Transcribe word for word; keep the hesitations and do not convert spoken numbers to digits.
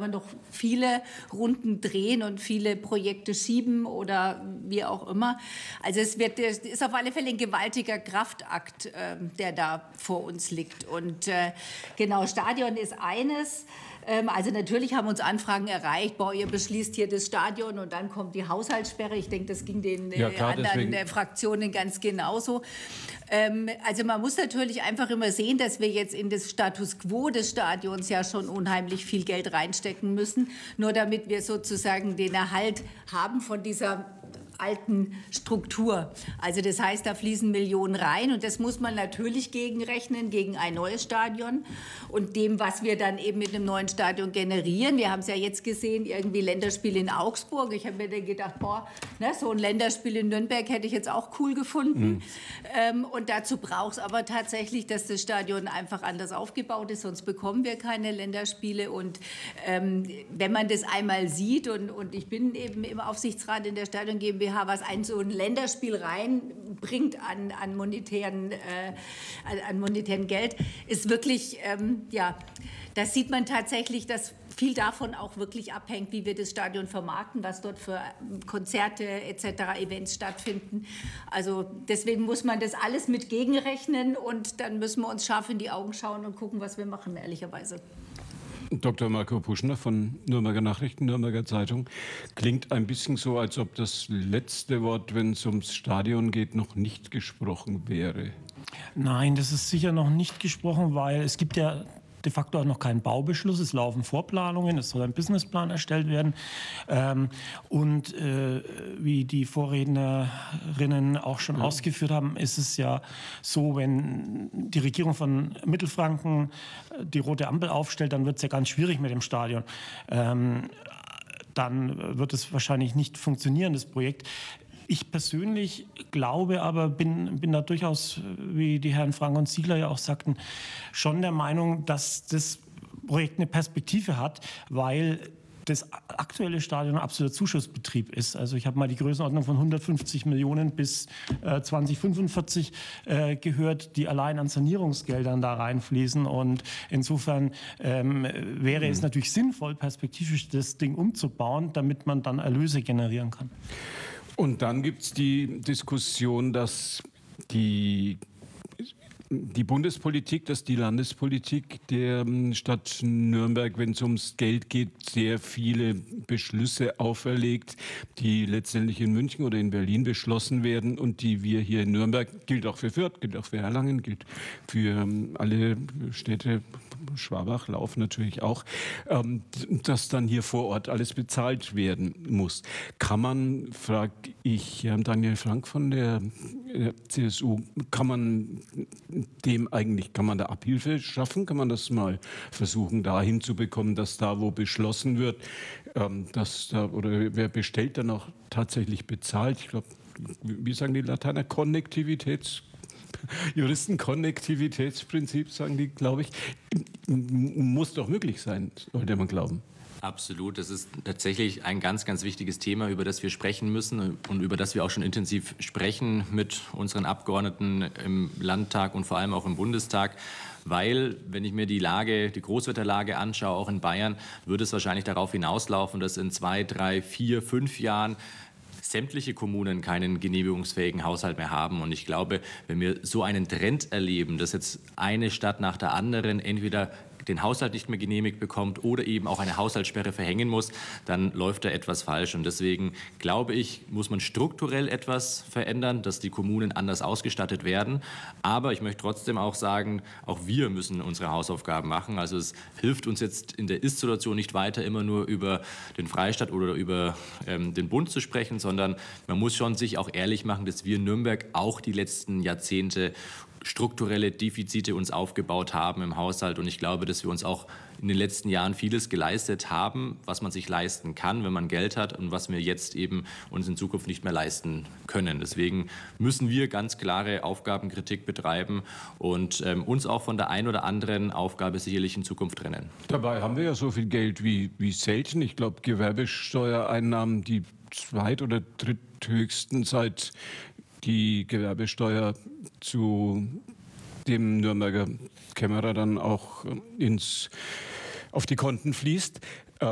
wir noch viele Runden drehen und viele Projekte schieben oder wie auch immer. Also es wird, es ist auf alle Fälle ein gewaltiger Kraftakt, äh, der da vor uns liegt. Und äh, genau, Stadion ist eines. Ähm, also natürlich haben uns Anfragen erreicht, boah, ihr beschließt hier das Stadion und dann kommt die Haushaltssperre. Ich denke, das ging den äh, ja, klar, anderen äh, Fraktionen ganz genauso. Ähm, also man muss natürlich einfach immer sehen, dass wir jetzt in das Status quo des Stadions ja schon unheimlich viel Geld reinstecken müssen, nur damit wir sozusagen den Erhalt haben von dieser alten Struktur. Also das heißt, da fließen Millionen rein und das muss man natürlich gegenrechnen, gegen ein neues Stadion und dem, was wir dann eben mit einem neuen Stadion generieren. Wir haben es ja jetzt gesehen, irgendwie Länderspiel in Augsburg. Ich habe mir dann gedacht, boah, ne, so ein Länderspiel in Nürnberg hätte ich jetzt auch cool gefunden. Mhm. Ähm, und dazu braucht es aber tatsächlich, dass das Stadion einfach anders aufgebaut ist, sonst bekommen wir keine Länderspiele. Und ähm, wenn man das einmal sieht, und, und ich bin eben im Aufsichtsrat in der Stadion GmbH, was ein so ein Länderspiel reinbringt an, an, monetären, äh, an, an monetären Geld, ist wirklich, ähm, ja, das sieht man tatsächlich, dass viel davon auch wirklich abhängt, wie wir das Stadion vermarkten, was dort für Konzerte et cetera, Events stattfinden. Also deswegen muss man das alles mit gegenrechnen und dann müssen wir uns scharf in die Augen schauen und gucken, was wir machen, ehrlicherweise. Doktor Marco Puschner von Nürnberger Nachrichten, Nürnberger Zeitung. Klingt ein bisschen so, als ob das letzte Wort, wenn es ums Stadion geht, noch nicht gesprochen wäre. Nein, das ist sicher noch nicht gesprochen, weil es gibt ja de facto auch noch keinen Baubeschluss. Es laufen Vorplanungen, es soll ein Businessplan erstellt werden. Ähm, und äh, wie die Vorrednerinnen auch schon ja. ausgeführt haben, ist es ja so, wenn die Regierung von Mittelfranken die rote Ampel aufstellt, dann wird es ja ganz schwierig mit dem Stadion. Ähm, dann wird es wahrscheinlich nicht funktionieren, das Projekt. Ich persönlich glaube aber, bin, bin da durchaus, wie die Herren Frank und Ziegler ja auch sagten, schon der Meinung, dass das Projekt eine Perspektive hat, weil das aktuelle Stadion ein absoluter Zuschussbetrieb ist. Also ich habe mal die Größenordnung von hundertfünfzig Millionen bis äh, zwanzig fünfundvierzig äh, gehört, die allein an Sanierungsgeldern da reinfließen. Und insofern ähm, wäre mhm. es natürlich sinnvoll, perspektivisch das Ding umzubauen, damit man dann Erlöse generieren kann. Und dann gibt es die Diskussion, dass die, die Bundespolitik, dass die Landespolitik der Stadt Nürnberg, wenn es ums Geld geht, sehr viele Beschlüsse auferlegt, die letztendlich in München oder in Berlin beschlossen werden und die wir hier in Nürnberg, gilt auch für Fürth, gilt auch für Erlangen, gilt für alle Städte, Schwabach, Lauf natürlich auch, ähm, dass dann hier vor Ort alles bezahlt werden muss. Kann man, frage ich Herrn Daniel Frank von der C S U, kann man dem eigentlich, kann man da Abhilfe schaffen? Kann man das mal versuchen, da hinzubekommen, dass da, wo beschlossen wird, ähm, dass da, oder wer bestellt, dann auch tatsächlich bezahlt? Ich glaube, wie sagen die Lateiner, Konnektivitäts Juristenkonnektivitätsprinzip, sagen die, glaube ich, muss doch möglich sein, sollte man glauben. Absolut, das ist tatsächlich ein ganz, ganz wichtiges Thema, über das wir sprechen müssen und über das wir auch schon intensiv sprechen mit unseren Abgeordneten im Landtag und vor allem auch im Bundestag. Weil, wenn ich mir die Lage, die Großwetterlage anschaue, auch in Bayern, würde es wahrscheinlich darauf hinauslaufen, dass in zwei, drei, vier, fünf Jahren sämtliche Kommunen keinen genehmigungsfähigen Haushalt mehr haben. Und ich glaube, wenn wir so einen Trend erleben, dass jetzt eine Stadt nach der anderen entweder den Haushalt nicht mehr genehmigt bekommt oder eben auch eine Haushaltssperre verhängen muss, dann läuft da etwas falsch. Und deswegen glaube ich, muss man strukturell etwas verändern, dass die Kommunen anders ausgestattet werden. Aber ich möchte trotzdem auch sagen, auch wir müssen unsere Hausaufgaben machen. Also es hilft uns jetzt in der Ist-Situation nicht weiter, immer nur über den Freistaat oder über ähm, den Bund zu sprechen, sondern man muss schon sich auch ehrlich machen, dass wir in Nürnberg auch die letzten Jahrzehnte strukturelle Defizite uns aufgebaut haben im Haushalt. Und ich glaube, dass wir uns auch in den letzten Jahren vieles geleistet haben, was man sich leisten kann, wenn man Geld hat und was wir jetzt eben uns in Zukunft nicht mehr leisten können. Deswegen müssen wir ganz klare Aufgabenkritik betreiben und ähm, uns auch von der ein oder anderen Aufgabe sicherlich in Zukunft trennen. Dabei haben wir ja so viel Geld wie, wie selten. Ich glaube, Gewerbesteuereinnahmen, die zweit- oder dritthöchsten seit die Gewerbesteuer zu dem Nürnberger Kämmerer dann auch ins, auf die Konten fließt.